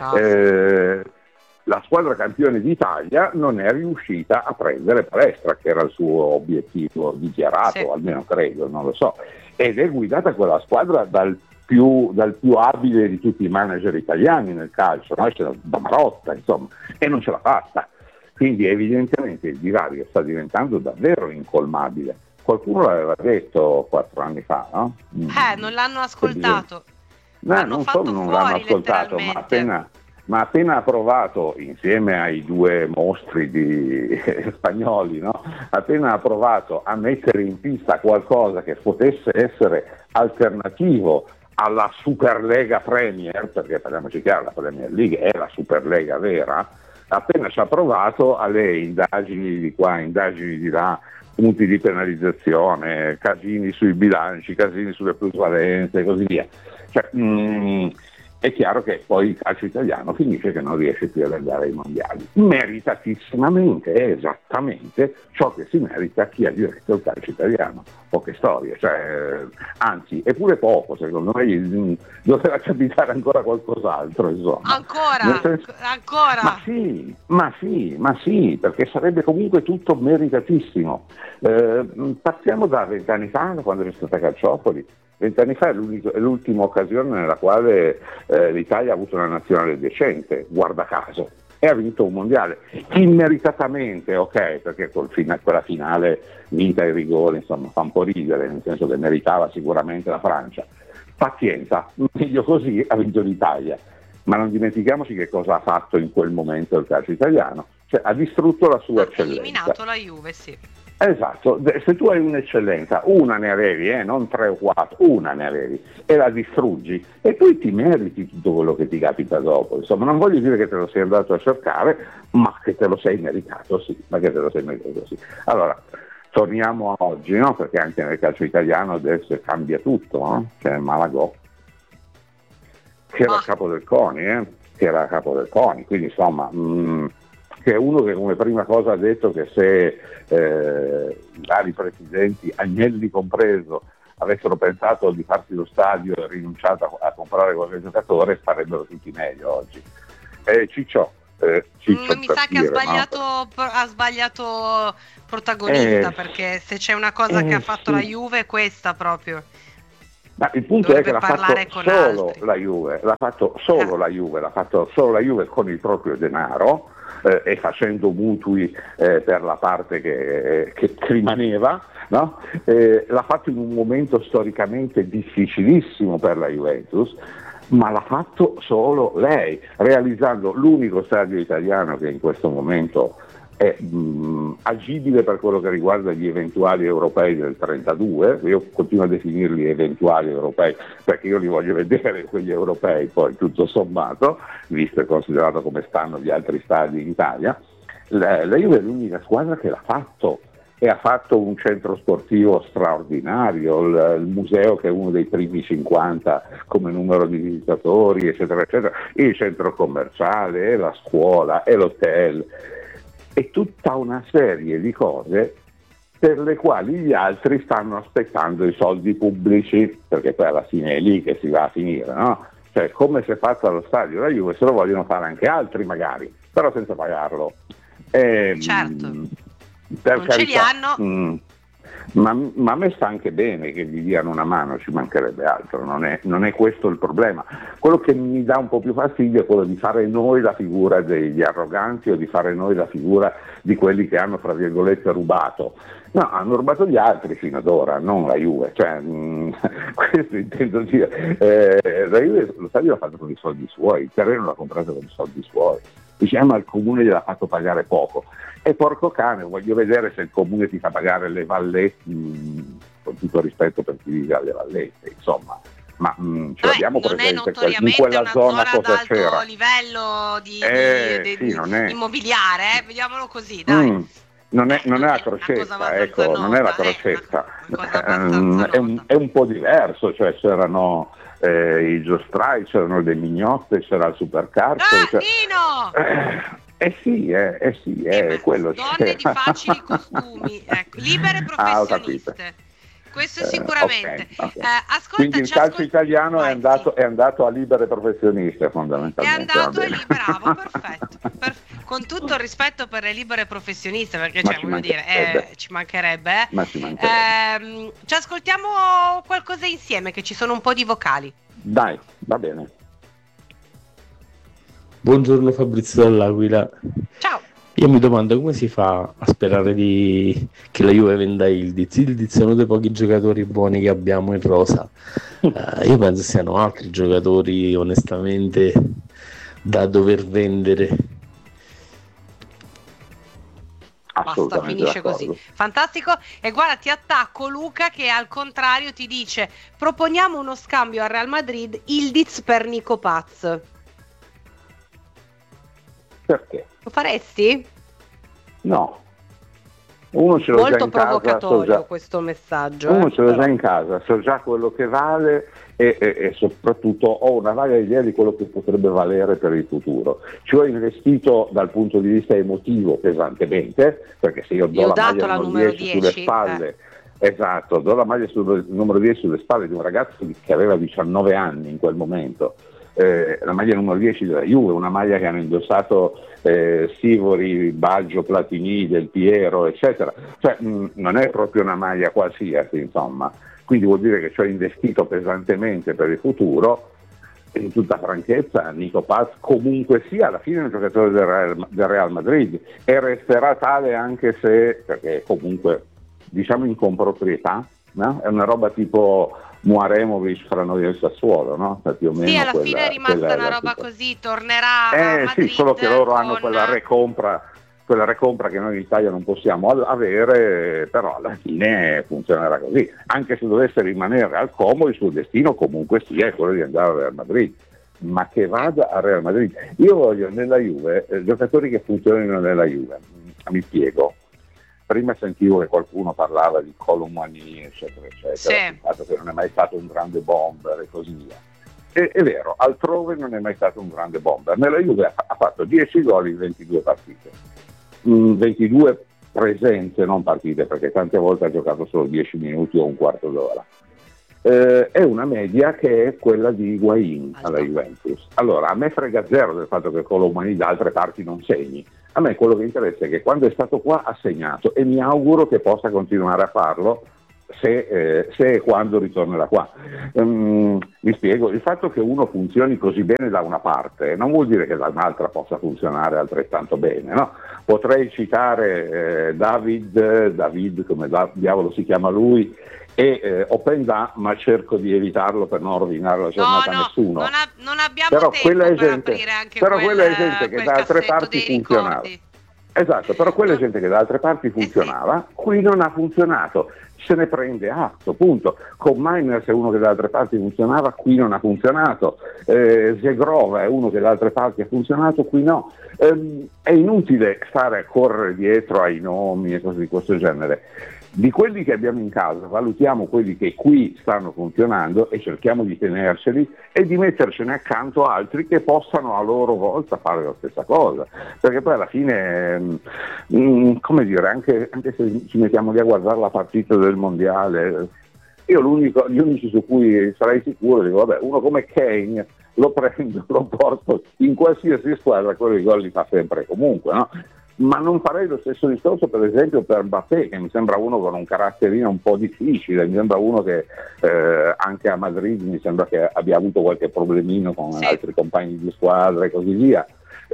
No. La squadra campione d'Italia non è riuscita a prendere Palestra, che era il suo obiettivo dichiarato, sì. Almeno credo, non lo so. Ed è guidata quella squadra dal più abile di tutti i manager italiani nel calcio, no? C'è da Marotta, insomma, e non ce l'ha fatta. Quindi evidentemente il divario sta diventando davvero incolmabile. Qualcuno l'aveva detto 4 anni fa, no? Non l'hanno ascoltato. No, non solo non l'hanno ascoltato, ma appena approvato, insieme ai due mostri spagnoli, no? Appena approvato a mettere in pista qualcosa che potesse essere alternativo alla Superlega Premier, perché parliamoci chiaro, la Premier League è la Superlega vera, appena ci ha provato alle indagini di qua, indagini di là, punti di penalizzazione, casini sui bilanci, casini sulle plusvalenze e così via. Cioè, è chiaro che poi il calcio italiano finisce che non riesce più ad andare ai mondiali. Meritatisssimamente, è esattamente ciò che si merita chi ha diretto il calcio italiano. Poche storie, cioè, anzi, è pure poco, secondo me doveva capitare ancora qualcos'altro, insomma. Ancora? Ma sì, perché sarebbe comunque tutto meritatissimo. Partiamo da 20 anni fa, quando c'è stata Calciopoli. 20 anni fa è l'ultima occasione nella quale l'Italia ha avuto una nazionale decente, guarda caso, e ha vinto un mondiale immeritatamente, ok, perché quella finale vinta ai rigori, insomma, fa un po' ridere, nel senso che meritava sicuramente la Francia. Pazienza, meglio così, ha vinto l'Italia, ma non dimentichiamoci che cosa ha fatto in quel momento il calcio italiano, cioè ha distrutto la sua eccellenza. Ha eliminato la Juve, sì. Esatto, se tu hai un'eccellenza, una ne avevi, non 3 o 4, una ne avevi e la distruggi e poi ti meriti tutto quello che ti capita dopo. Insomma, non voglio dire che te lo sei andato a cercare, ma che te lo sei meritato, sì. Allora, torniamo a oggi, no? Perché anche nel calcio italiano adesso cambia tutto, no? C'è Malagò. che era a capo del CONI, quindi insomma che è uno che come prima cosa ha detto che se i vari presidenti, Agnelli compreso, avessero pensato di farsi lo stadio e rinunciato a comprare qualche giocatore, starebbero tutti meglio oggi. Ciccio mi sa che ha sbagliato protagonista, perché se c'è una cosa che ha fatto la Juve è questa proprio. Ma il punto è che l'ha fatto solo la Juve, l'ha fatto solo la Juve con il proprio denaro e facendo mutui per la parte che rimaneva, no? L'ha fatto in un momento storicamente difficilissimo per la Juventus, ma l'ha fatto solo lei, realizzando l'unico stadio italiano che in questo momento è agibile per quello che riguarda gli eventuali europei del 32, io continuo a definirli eventuali europei perché io li voglio vedere quegli europei poi tutto sommato, visto e considerato come stanno gli altri stadi in Italia. La Juve è l'unica squadra che l'ha fatto e ha fatto un centro sportivo straordinario, il museo che è uno dei primi 50 come numero di visitatori, eccetera eccetera, il centro commerciale, e la scuola, e l'hotel, e tutta una serie di cose per le quali gli altri stanno aspettando i soldi pubblici, perché poi alla fine è lì che si va a finire, no? Cioè, come si è fatto allo stadio la Juve, se lo vogliono fare anche altri magari, però senza pagarlo. Certo, per non carità, ce li hanno. Ma a me sta anche bene che gli diano una mano, ci mancherebbe altro, non è questo il problema. Quello che mi dà un po' più fastidio è quello di fare noi la figura degli arroganti o di fare noi la figura di quelli che hanno, fra virgolette, rubato. No, hanno rubato gli altri fino ad ora, non la Juve, cioè, questo intendo dire. La Juve lo stadio l'ha fatto con i soldi suoi, il terreno l'ha comprato con i soldi suoi. Dice, ma il comune gliel'ha fatto pagare poco. E porco cane, voglio vedere se il comune ti fa pagare le vallette, con tutto rispetto per chi vive alle vallette, insomma. Ma ce l'abbiamo presente in quella zona cosa c'era? Non è livello di immobiliare, vediamolo così, dai. Non è la crocetta, ecco, non è la crocetta. È un po' diverso, cioè c'erano i giostrai, c'erano le mignotte, c'era il supercarcere. Sì, quello donne di facili costumi, ecco, libere professioniste. Questo sicuramente. Okay. Ascolta, quindi il calcio italiano è andato a libere professioniste fondamentalmente. È andato bravo, perfetto. Con tutto il rispetto per le libere professioniste, perché ci mancherebbe. Ci ascoltiamo qualcosa insieme, che ci sono un po' di vocali. Dai, va bene. Buongiorno Fabrizio dall'Aquila. Ciao. Io mi domando come si fa a sperare che la Juve venda Ildiz. Ildiz è uno dei pochi giocatori buoni che abbiamo in rosa. Io penso siano altri giocatori onestamente da dover vendere. Basta, finisce così. Fantastico. E guarda, ti attacco Luca che al contrario ti dice: proponiamo uno scambio al Real Madrid, Ildiz per Nico Paz. Perché? Lo faresti? No. Uno ce l'ho molto già in casa, provocatorio questo messaggio. Uno ce l'ho già in casa, so già quello che vale e soprattutto ho una vaga idea di quello che potrebbe valere per il futuro. Ci ho investito dal punto di vista emotivo pesantemente, perché se io do la maglia numero 10 sulle spalle, esatto, do la maglia numero 10 sulle spalle di un ragazzo che aveva 19 anni in quel momento, la maglia numero 10 della Juve, una maglia che hanno indossato Sivori, Baggio, Platini, Del Piero, eccetera, cioè non è proprio una maglia qualsiasi, insomma, quindi vuol dire che ci ho investito pesantemente per il futuro. E in tutta franchezza Nico Paz comunque sia alla fine è un giocatore del Real Madrid e resterà tale, anche se, perché comunque diciamo in comproprietà, no? È una roba tipo Muaremovic fra noi e il Sassuolo, no? Più o meno sì, alla fine è rimasta una roba così, tornerà a Madrid. Sì, solo che loro hanno quella recompra che noi in Italia non possiamo avere, però alla fine funzionerà così. Anche se dovesse rimanere al Como, il suo destino comunque sia quello di andare al Real Madrid, ma che vada al Real Madrid. Io voglio nella Juve giocatori che funzionino nella Juve. Mi spiego. Prima sentivo che qualcuno parlava di Colomani, eccetera, eccetera, il fatto che non è mai stato un grande bomber e così via. è vero, altrove non è mai stato un grande bomber. Nella Juve ha fatto 10 gol in 22 partite, 22 presenze, non partite, perché tante volte ha giocato solo 10 minuti o un quarto d'ora. È una media che è quella di Higuaín alla Juventus. Allora, a me frega zero del fatto che Colomani da altre parti non segni. A me quello che interessa è che quando è stato qua ha segnato, e mi auguro che possa continuare a farlo se e quando ritornerà qua. Mi spiego, il fatto che uno funzioni così bene da una parte non vuol dire che da un'altra possa funzionare altrettanto bene, no? Potrei citare David, come diavolo si chiama lui, e Openda, ma cerco di evitarlo per non rovinare la giornata a nessuno. Non abbiamo però tempo quella è per gente, aprire anche però quella è gente che da altre parti funzionava. Esatto, però quella è gente che da altre parti funzionava, qui non ha funzionato. Se ne prende atto, punto. Con Miners è uno che da altre parti funzionava, qui non ha funzionato. Zegrova è uno che da altre parti ha funzionato, qui no. È inutile stare a correre dietro ai nomi e cose di questo genere. Di quelli che abbiamo in casa valutiamo quelli che qui stanno funzionando e cerchiamo di tenerceli e di mettercene accanto altri che possano a loro volta fare la stessa cosa, perché poi alla fine come dire, anche se ci mettiamo lì a guardare la partita del mondiale, io gli unici su cui sarei sicuro dico vabbè, uno come Kane lo prendo, lo porto in qualsiasi squadra, quello i gol li fa sempre e comunque, no? Ma non farei lo stesso discorso per esempio per Mbappé, che mi sembra uno con un caratterino un po' difficile, mi sembra uno che anche a Madrid mi sembra che abbia avuto qualche problemino con altri compagni di squadra e così via.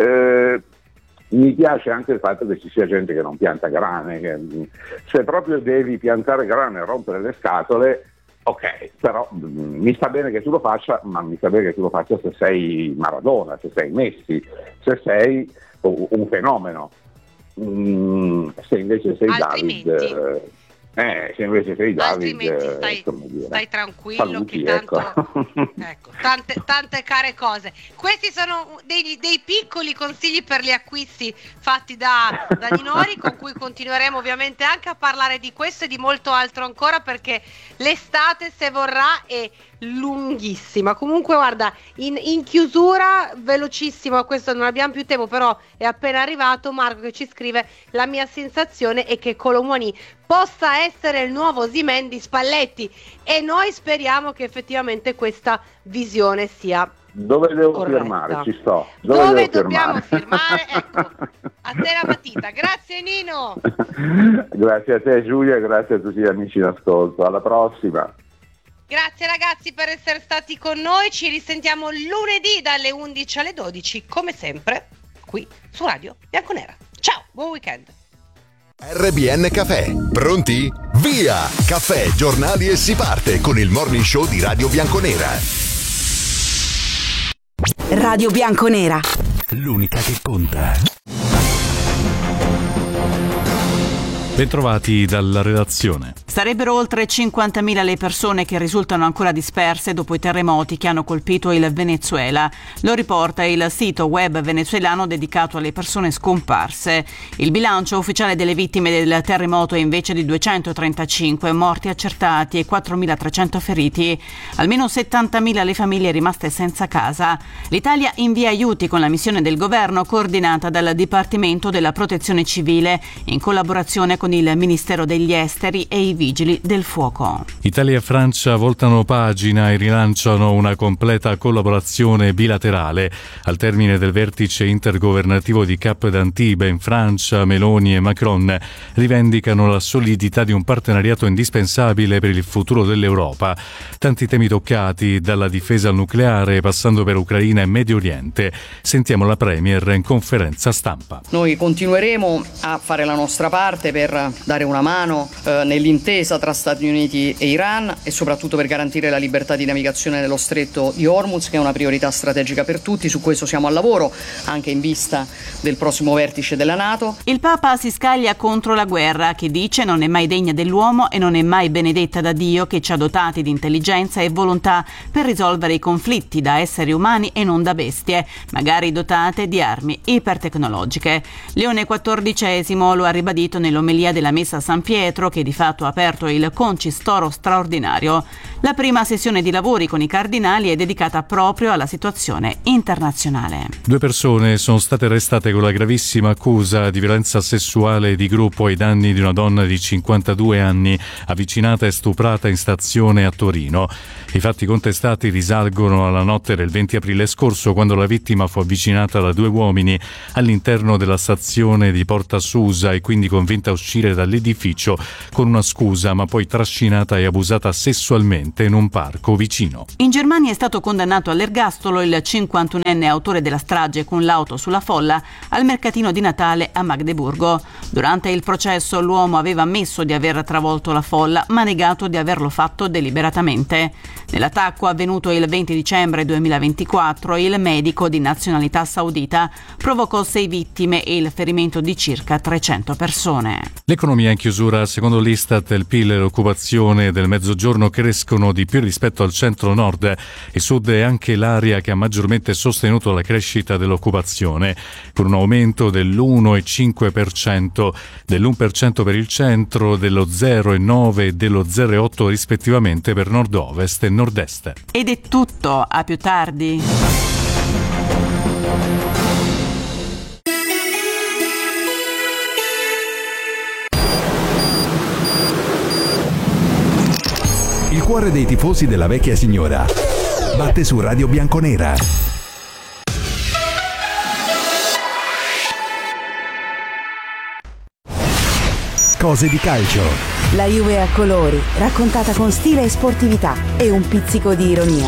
Mi piace anche il fatto che ci sia gente che non pianta grane, che se proprio devi piantare grane e rompere le scatole, ok, però mi sta bene che tu lo faccia, ma mi sta bene che tu lo faccia se sei Maradona, se sei Messi, se sei un fenomeno. Se invece sei David, se invece sei David, stai tranquillo, saluti, che tanto ecco. tante care cose. Questi sono dei piccoli consigli per gli acquisti fatti da Ninori, con cui continueremo ovviamente anche a parlare di questo e di molto altro ancora, perché l'estate, se vorrà, è lunghissima. Comunque guarda, in chiusura velocissimo, questo non abbiamo più tempo, però è appena arrivato Marco che ci scrive: la mia sensazione è che Colomoni possa essere il nuovo Osimhen di Spalletti, e noi speriamo che effettivamente questa visione sia dove devo corretta. Firmare? Ci sto. Dove dobbiamo firmare? Ecco, a te la matita. Grazie Nino. Grazie a te Giulia, grazie a tutti gli amici in ascolto, alla prossima. Grazie ragazzi per essere stati con noi, ci risentiamo lunedì dalle 11 alle 12 come sempre qui su Radio Bianconera. Ciao, buon weekend. RBN Caffè, pronti? Via! Caffè, giornali e si parte con il morning show di Radio Bianconera. Radio Bianconera, l'unica che conta. Bentrovati dalla redazione. Sarebbero oltre 50.000 le persone che risultano ancora disperse dopo i terremoti che hanno colpito il Venezuela. Lo riporta il sito web venezuelano dedicato alle persone scomparse. Il bilancio ufficiale delle vittime del terremoto è invece di 235 morti accertati e 4.300 feriti. Almeno 70.000 le famiglie rimaste senza casa. L'Italia invia aiuti con la missione del governo coordinata dal Dipartimento della Protezione Civile in collaborazione con il Ministero degli Esteri e i Vigili del Fuoco. Italia e Francia voltano pagina e rilanciano una completa collaborazione bilaterale. Al termine del vertice intergovernativo di Cap d'Antibes in Francia, Meloni e Macron rivendicano la solidità di un partenariato indispensabile per il futuro dell'Europa. Tanti temi toccati, dalla difesa al nucleare passando per Ucraina e Medio Oriente. Sentiamo la Premier in conferenza stampa. Noi continueremo a fare la nostra parte per dare una mano nell'intesa tra Stati Uniti e Iran e soprattutto per garantire la libertà di navigazione nello stretto di Hormuz, che è una priorità strategica per tutti. Su questo siamo al lavoro anche in vista del prossimo vertice della NATO. Il Papa si scaglia contro la guerra, che dice non è mai degna dell'uomo e non è mai benedetta da Dio, che ci ha dotati di intelligenza e volontà per risolvere i conflitti da esseri umani e non da bestie, magari dotate di armi ipertecnologiche. Leone XIV lo ha ribadito nell'omelia della messa a San Pietro, che di fatto ha aperto il concistoro straordinario. La prima sessione di lavori con i cardinali è dedicata proprio alla situazione internazionale. 2 persone sono state arrestate con la gravissima accusa di violenza sessuale di gruppo ai danni di una donna di 52 anni avvicinata e stuprata in stazione a Torino. I fatti contestati risalgono alla notte del 20 aprile scorso, quando la vittima fu avvicinata da 2 uomini all'interno della stazione di Porta Susa e quindi convinta a uscire dall'edificio con una scusa, ma poi trascinata e abusata sessualmente in un parco vicino. In Germania è stato condannato all'ergastolo il 51enne autore della strage con l'auto sulla folla al mercatino di Natale a Magdeburgo. Durante il processo l'uomo aveva ammesso di aver travolto la folla, ma negato di averlo fatto deliberatamente. Nell'attacco avvenuto il 20 dicembre 2024, il medico di nazionalità saudita provocò 6 vittime e il ferimento di circa 300 persone. L'economia in chiusura. Secondo l'Istat, il PIL e l'occupazione del Mezzogiorno crescono di più rispetto al centro-nord. Il sud è anche l'area che ha maggiormente sostenuto la crescita dell'occupazione, con un aumento dell'1,5%, dell'1% per il centro, dello 0,9% e dello 0,8% rispettivamente per nord-ovest e nord-est. Ed è tutto, a più tardi. Il cuore dei tifosi della vecchia signora batte su Radio Bianconera. Cose di calcio. La Juve a colori, raccontata con stile e sportività e un pizzico di ironia.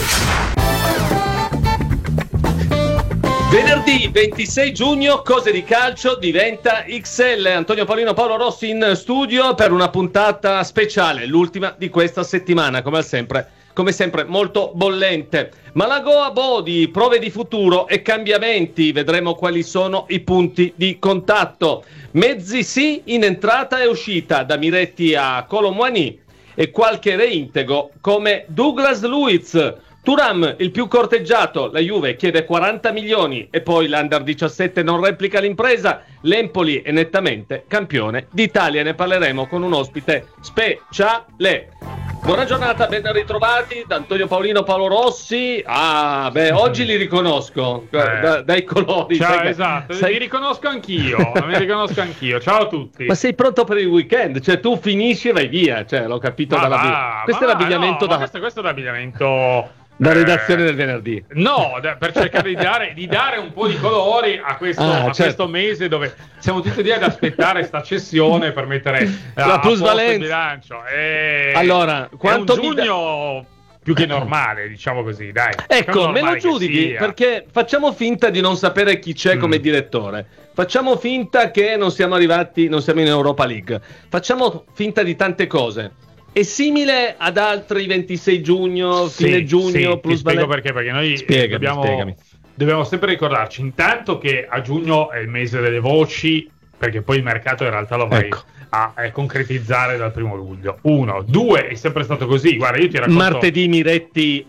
Venerdì 26 giugno, Cose di calcio diventa XL. Antonio Paolino, Paolo Rossi in studio per una puntata speciale, l'ultima di questa settimana, come sempre molto bollente. Malago a Bodi, prove di futuro e cambiamenti, vedremo quali sono i punti di contatto. Mezzi sì in entrata e uscita, da Miretti a Colomwani, e qualche reintegro come Douglas Luiz. Thuram, il più corteggiato, la Juve chiede 40 milioni e poi l'Under 17 non replica l'impresa. L'Empoli è nettamente campione d'Italia, ne parleremo con un ospite speciale. Buona giornata, ben ritrovati da Antonio Paolino, Paolo Rossi. Oggi li riconosco dai colori. Ciao, esatto, mi riconosco anch'io, ciao a tutti. Ma sei pronto per il weekend? Cioè tu finisci e vai via, cioè l'ho capito questo è l'abbigliamento questo è l'abbigliamento da redazione del venerdì. No, per cercare di dare un po' di colori a questo mese dove siamo tutti lì ad aspettare sta cessione per mettere la plusvalenza in bilancio. Allora, quanto è un giugno più che normale, diciamo così, dai. Ecco, me lo giudichi, perché facciamo finta di non sapere chi c'è come direttore. Facciamo finta che non siamo in Europa League. Facciamo finta di tante cose. È simile ad altri 26 giugno, fine giugno, plus ti spiego perché noi dobbiamo sempre ricordarci intanto che a giugno è il mese delle voci, perché poi il mercato in realtà lo vai a concretizzare dal 1 luglio. 1, 2, è sempre stato così. Guarda, io ti racconto martedì Miretti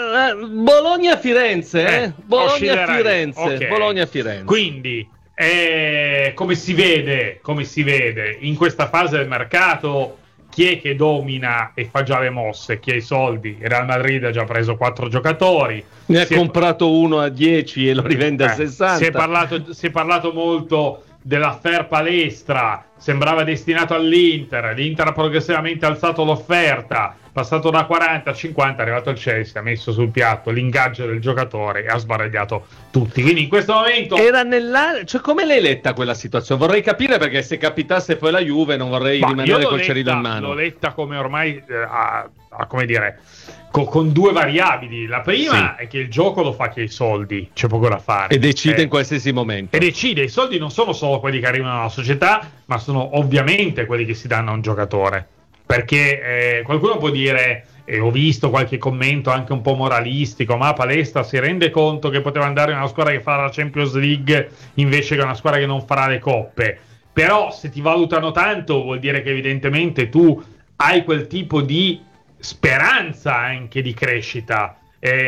Bologna-Firenze, Bologna-Firenze, okay. Bologna-Firenze. Quindi come si vede in questa fase del mercato, chi è che domina e fa già le mosse? Chi ha i soldi? Il Real Madrid ha già preso 4 giocatori. Ne ha comprato uno a 10 e lo rivende a 60. Si è parlato molto dell'affair Palestra, sembrava destinato all'Inter. L'Inter ha progressivamente alzato l'offerta, passato da 40 a 50, è arrivato il Chelsea, ha messo sul piatto l'ingaggio del giocatore e ha sbaragliato tutti. Quindi in questo momento era cioè, come l'hai letta quella situazione? Vorrei capire, perché se capitasse poi la Juve non vorrei rimanere col cerino in mano. L'ho letta come ormai come dire, con 2 variabili. La prima è che il gioco lo fa chi ha i soldi, c'è poco da fare e decide in qualsiasi momento. E decide, i soldi non sono solo quelli che arrivano alla società, ma sono ovviamente quelli che si danno a un giocatore. Perché qualcuno può dire, e ho visto qualche commento anche un po' moralistico, ma Palestra si rende conto che poteva andare in una squadra che farà la Champions League invece che una squadra che non farà le coppe. Però se ti valutano tanto vuol dire che evidentemente tu hai quel tipo di speranza anche di crescita.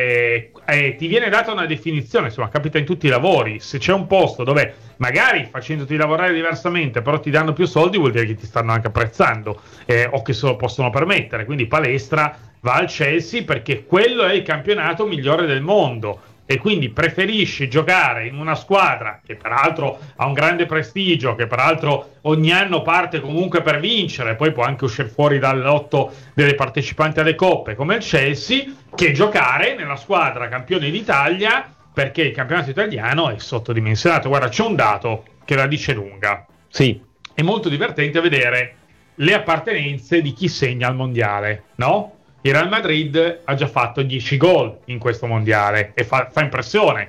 Ti viene data una definizione, insomma, capita in tutti i lavori. Se c'è un posto dove magari facendoti lavorare diversamente però ti danno più soldi, vuol dire che ti stanno anche apprezzando o che se lo possono permettere. Quindi Palestra va al Chelsea perché quello è il campionato migliore del mondo e quindi preferisci giocare in una squadra che peraltro ha un grande prestigio, che peraltro ogni anno parte comunque per vincere, poi può anche uscire fuori dal lotto delle partecipanti alle coppe come il Chelsea, che giocare nella squadra campione d'Italia, perché il campionato italiano è sottodimensionato. Guarda, c'è un dato che la dice lunga. Sì. È molto divertente vedere le appartenenze di chi segna al mondiale, no? Il Real Madrid ha già fatto 10 gol in questo mondiale e fa impressione.